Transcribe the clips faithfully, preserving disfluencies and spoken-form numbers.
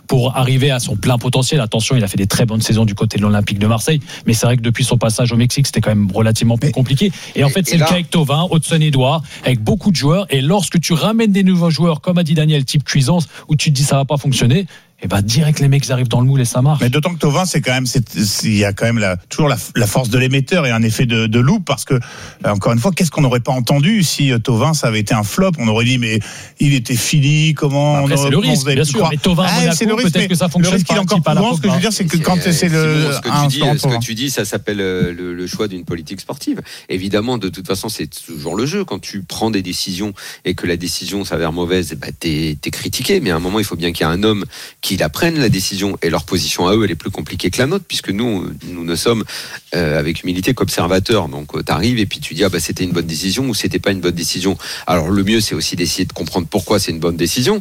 pour arriver à son plein potentiel. Attention, il a fait des très bonnes saisons du côté de l'Olympique de Marseille, mais c'est vrai que depuis son passage au Mexique, c'était quand même relativement plus compliqué. Et en fait, c'est et là... le cas avec Thauvin, Hudson-Edouard, avec beaucoup de joueurs. Et lorsque tu ramènes des nouveaux joueurs, comme a dit Daniel, type Cuisance, où tu te dis ça va pas fonctionner, et ben direct les mecs arrivent dans le moule et ça marche. Mais d'autant que Thauvin, c'est quand même, il y a quand même la, toujours la, la force de l'émetteur et un effet de, de loupe, parce que euh, encore une fois, qu'est-ce qu'on n'aurait pas entendu si euh, Thauvin ça avait été un flop? On aurait dit mais il était fini, comment? Après, on c'est le risque, bien sûr. Croire. Mais Thauvin à Monaco, ah, le risque, peut-être que ça fonctionne. Le risque, il est encore plus grand. Ce que je veux dire, c'est que quand c'est, c'est le bon, ce que tu dis, ce que tu dis, ça s'appelle le, le choix d'une politique sportive. Évidemment, de toute façon, c'est toujours le jeu. Quand tu prends des décisions et que la décision s'avère mauvaise, bah, t'es, t'es critiqué. Mais à un moment, il faut bien qu'il y ait un homme qui la prenne la décision. Et leur position à eux, elle est plus compliquée que la nôtre, puisque nous, nous ne sommes euh, avec humilité qu'observateurs. Donc, euh, t'arrives et puis tu dis ah bah c'était une bonne décision ou c'était pas une bonne décision. Alors le mieux, c'est aussi d'essayer de comprendre pourquoi c'est une bonne décision.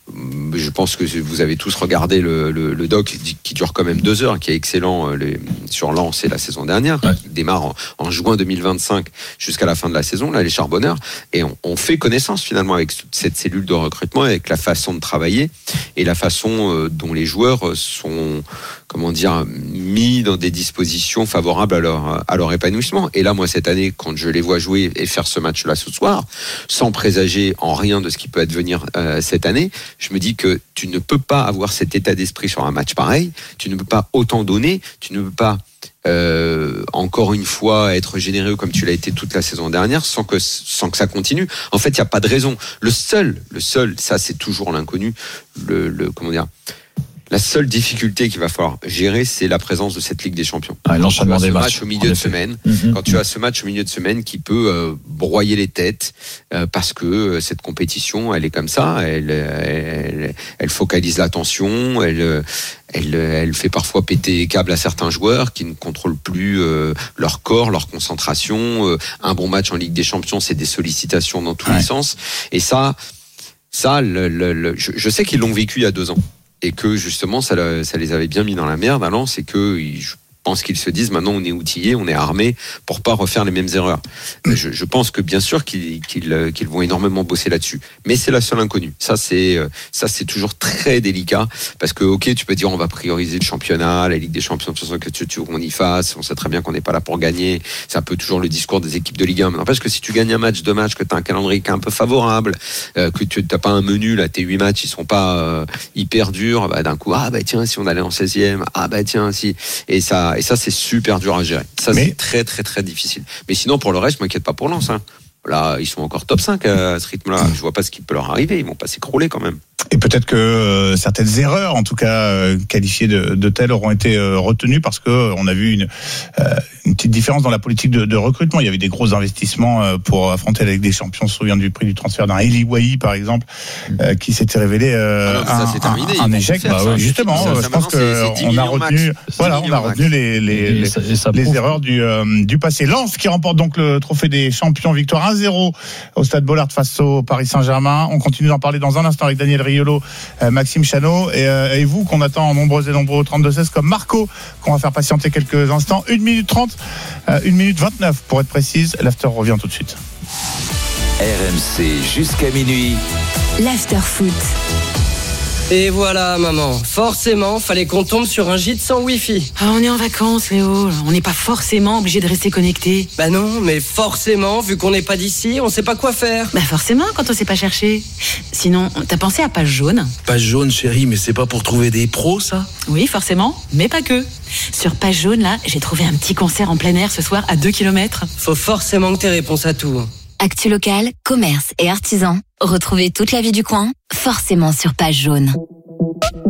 Je pense que vous avez tous regardé le, le, le doc qui dure quand même deux heures, qui est excellent euh, les, sur Lens et la saison dernière, ouais. qui démarre en, en juin deux mille vingt-cinq jusqu'à la fin de la saison, là les Charbonneurs, et on, on fait connaissance finalement avec toute cette cellule de recrutement, avec la façon de travailler et la façon euh, dont les joueurs sont, comment dire, mis dans des dispositions favorables à leur, à leur épanouissement. Et là, moi, cette année, quand je les vois jouer et faire ce match-là ce soir, sans présager en rien de ce qui peut advenir euh, cette année, je me dis que tu ne peux pas avoir cet état d'esprit sur un match pareil, tu ne peux pas autant donner, tu ne peux pas Euh, encore une fois être généreux comme tu l'as été toute la saison dernière sans que, sans que ça continue. En fait, il n'y a pas de raison. Le seul, le seul, ça c'est toujours l'inconnu, le, le comment dire, la seule difficulté qu'il va falloir gérer, c'est la présence de cette Ligue des Champions. Ah, l'enchaînement des matchs. matchs au milieu de semaine, mm-hmm. quand tu as ce match au milieu de semaine qui peut euh, broyer les têtes, euh, parce que euh, cette compétition, elle est comme ça, elle, elle, elle focalise l'attention, elle, elle, elle fait parfois péter les câbles à certains joueurs qui ne contrôlent plus euh, leur corps, leur concentration. Euh, un bon match en Ligue des Champions, c'est des sollicitations dans tous ouais. les sens. Et ça, ça, le, le, le, je, je sais qu'ils l'ont vécu il y a deux ans. Et que justement ça, ça les avait bien mis dans la merde à Lens, et que je pense qu'ils se disent maintenant on est outillés, on est armés pour pas refaire les mêmes erreurs. Je, je pense que bien sûr qu'ils, qu'ils, qu'ils vont énormément bosser là-dessus, mais c'est la seule inconnue. Ça c'est ça c'est toujours très délicat, parce que ok, tu peux dire on va prioriser le championnat, la Ligue des Champions, de toute façon que tu, tu on y fasse, on sait très bien qu'on n'est pas là pour gagner. C'est un peu toujours le discours des équipes de Ligue un. Mais parce que si tu gagnes un match, deux matchs, que tu as un calendrier qui est un peu favorable, euh, que tu n'as pas un menu là, tes huit matchs ils sont pas euh, hyper durs, bah, d'un coup ah bah tiens si on allait en seizième, ah bah tiens si, et ça et ça c'est super dur à gérer. Ça mais... c'est très très très difficile. Mais sinon pour le reste, je m'inquiète pas pour Lens. Hein. Là, ils sont encore top cinq à ce rythme-là. Je vois pas ce qui peut leur arriver. Ils vont pas s'écrouler quand même. Et peut-être que euh, certaines erreurs, en tout cas euh, qualifiées de, de telles, auront été euh, retenues, parce que euh, on a vu une, euh, une petite différence dans la politique de, de recrutement. Il y avait des gros investissements euh, pour affronter la Ligue des Champions. On se souvient du prix du transfert d'un Eli Wahi, par exemple, euh, qui s'était révélé euh, ah non, un, terminé, un, un échec. Bah, ouais, justement, ça, je pense que on a retenu, voilà, on a retenu les les, les, ça, les erreurs du euh, du passé. Lens qui remporte donc le trophée des champions, victoire un zéro au Stade Bollaert face au Paris Saint-Germain. On continue d'en parler dans un instant avec Daniel Riolo, euh, Maxime Chanot et, euh, et vous qu'on attend nombreux et nombreux au trente-deux seize comme Marco, qu'on va faire patienter quelques instants. une minute trente, euh, une minute vingt-neuf pour être précise. L'after revient tout de suite. R M C jusqu'à minuit. L'after foot. Et voilà, maman. Forcément, fallait qu'on tombe sur un gîte sans wifi. Ah, on est en vacances, Léo. On n'est pas forcément obligé de rester connecté. Bah non, mais forcément, vu qu'on n'est pas d'ici, on sait pas quoi faire. Bah forcément, quand on sait pas chercher. Sinon, t'as pensé à Page Jaune? Page Jaune, chérie, mais c'est pas pour trouver des pros, ça? Oui, forcément, mais pas que. Sur Page Jaune, là, j'ai trouvé un petit concert en plein air ce soir à deux kilomètres. Faut forcément que t'aies réponse à tout. Actu locale, commerce et artisans. Retrouvez toute la vie du coin, forcément sur Page Jaune.